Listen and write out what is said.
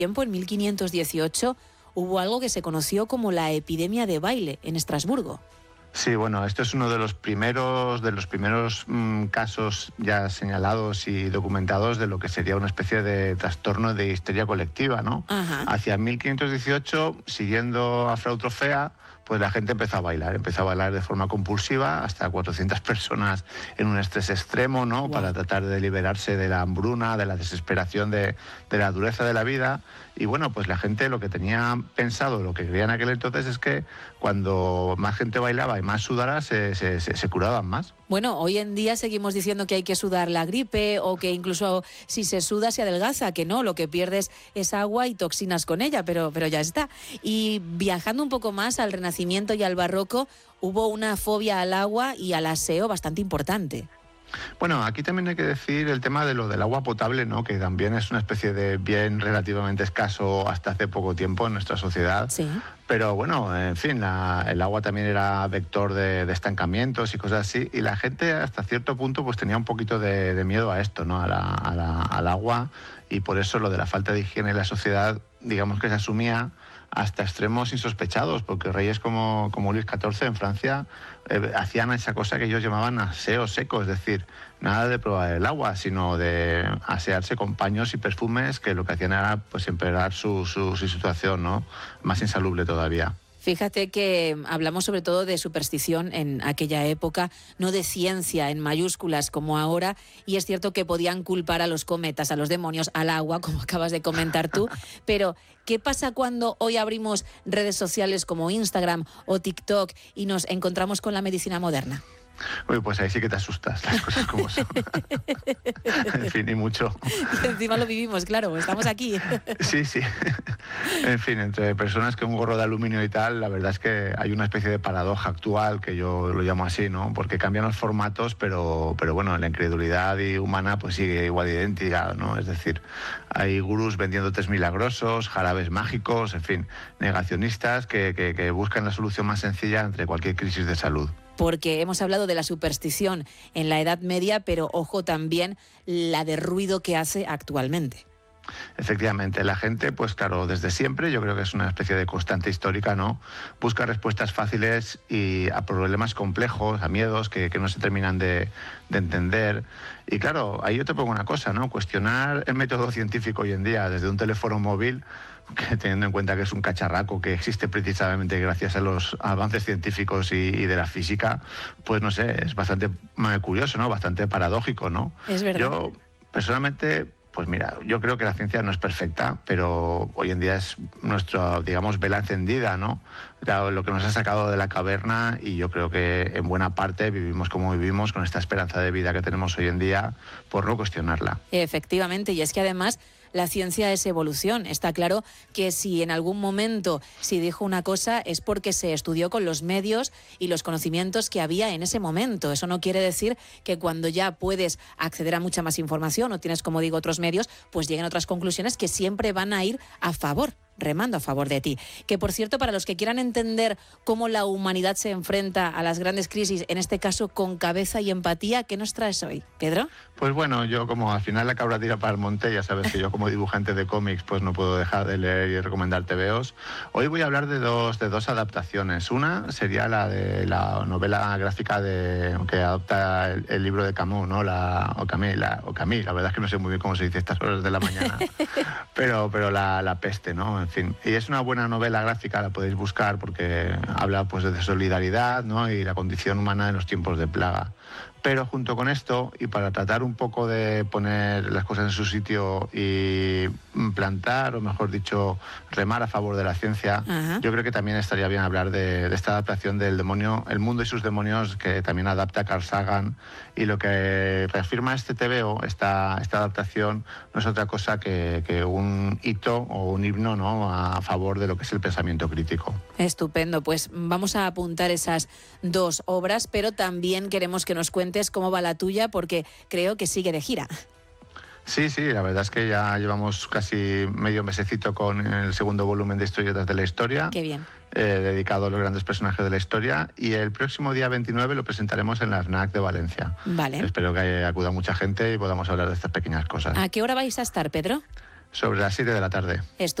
tiempo, en 1518, hubo algo que se conoció como la epidemia de baile en Estrasburgo. Sí, bueno, esto es uno de los primeros casos ya señalados y documentados de lo que sería una especie de trastorno de histeria colectiva, ¿no? Ajá. Hacia 1518, siguiendo a Frau Trofea, pues la gente empezó a bailar de forma compulsiva, hasta 400 personas en un estrés extremo, ¿no? Wow. Para tratar de liberarse de la hambruna, de la desesperación, de la dureza de la vida. Y bueno, pues la gente lo que tenía pensado, lo que creía en aquel entonces es que cuando más gente bailaba y más sudara, se curaban más. Bueno, hoy en día seguimos diciendo que hay que sudar la gripe o que incluso si se suda se adelgaza, que no, lo que pierdes es agua y toxinas con ella, pero ya está. Y viajando un poco más al Renacimiento y al Barroco, hubo una fobia al agua y al aseo bastante importante. Bueno, aquí también hay que decir el tema de lo del agua potable, ¿no? Que también es una especie de bien relativamente escaso hasta hace poco tiempo en nuestra sociedad. Sí. Pero bueno, en fin, el agua también era vector de estancamientos y cosas así, y la gente hasta cierto punto pues tenía un poquito de miedo a esto, ¿no? Al agua, y por eso lo de la falta de higiene en la sociedad, digamos que se asumía hasta extremos insospechados, porque reyes como Luis XIV en Francia hacían esa cosa que ellos llamaban aseo seco, es decir, nada de probar el agua, sino de asearse con paños y perfumes, que lo que hacían era pues empeorar su situación, ¿no? Más insalubre todavía. Fíjate que hablamos sobre todo de superstición en aquella época, no de ciencia en mayúsculas como ahora, y es cierto que podían culpar a los cometas, a los demonios, al agua, como acabas de comentar tú, pero ¿qué pasa cuando hoy abrimos redes sociales como Instagram o TikTok y nos encontramos con la medicina moderna? Uy, pues ahí sí que te asustas, las cosas como son. En fin, y mucho. Y encima lo vivimos, claro, estamos aquí. Sí. En fin, entre personas con un gorro de aluminio y tal, la verdad es que hay una especie de paradoja actual, que yo lo llamo así, ¿no? Porque cambian los formatos, pero bueno, la incredulidad humana pues sigue igual de idéntica, ¿no? Es decir, hay gurús vendiendo tés milagrosos, jarabes mágicos, en fin, negacionistas que buscan la solución más sencilla ante cualquier crisis de salud. Porque hemos hablado de la superstición en la Edad Media, pero ojo también la de ruido que hace actualmente. Efectivamente, la gente, pues claro, desde siempre, yo creo que es una especie de constante histórica, ¿no? Busca respuestas fáciles y a problemas complejos, a miedos que no se terminan de entender. Y claro, ahí yo te pongo una cosa, ¿no? Cuestionar el método científico hoy en día desde un teléfono móvil, que teniendo en cuenta que es un cacharraco que existe precisamente gracias a los avances científicos y de la física, pues no sé, es bastante curioso, ¿no? Bastante paradójico, ¿no? Es verdad. Yo, personalmente, pues mira, yo creo que la ciencia no es perfecta, pero hoy en día es nuestra, digamos, vela encendida, ¿no? Claro, lo que nos ha sacado de la caverna, y yo creo que en buena parte vivimos como vivimos con esta esperanza de vida que tenemos hoy en día por no cuestionarla. Efectivamente, y es que además la ciencia es evolución. Está claro que si en algún momento se dijo una cosa es porque se estudió con los medios y los conocimientos que había en ese momento. Eso no quiere decir que cuando ya puedes acceder a mucha más información o tienes, como digo, otros medios, pues lleguen otras conclusiones que siempre van a ir a favor, remando a favor de ti. Que, por cierto, para los que quieran entender cómo la humanidad se enfrenta a las grandes crisis, en este caso con cabeza y empatía, ¿qué nos traes hoy, Pedro? Pues bueno, yo como al final la cabra tira para el monte, ya sabes que yo como dibujante de cómics pues no puedo dejar de leer y recomendar TVOs. Hoy voy a hablar de dos adaptaciones. Una sería la de la novela gráfica que adapta el libro de Camus, ¿no? Camus, la verdad es que no sé muy bien cómo se dice a estas horas de la mañana, pero la peste, ¿no? En fin, y es una buena novela gráfica, la podéis buscar porque habla pues de solidaridad, ¿no? Y la condición humana en los tiempos de plaga. Pero junto con esto, y para tratar un poco de poner las cosas en su sitio y plantar, o mejor dicho, remar a favor de la ciencia, yo creo que también estaría bien hablar de esta adaptación del demonio, El mundo y sus demonios, que también adapta Carl Sagan, y lo que reafirma este TVO, esta adaptación, no es otra cosa que un hito o un himno, ¿no?, a favor de lo que es el pensamiento crítico. Estupendo, pues vamos a apuntar esas dos obras, pero también queremos que nos cuentes cómo va la tuya, porque creo que sigue de gira. Sí, la verdad es que ya llevamos casi medio mesecito con el segundo volumen de Historietas de la Historia. Qué bien. Dedicado a los grandes personajes de la historia, y el próximo día 29 lo presentaremos en la FNAC de Valencia. Vale. Espero que acuda mucha gente y podamos hablar de estas pequeñas cosas. ¿A qué hora vais a estar, Pedro? Sobre las 7 de la tarde.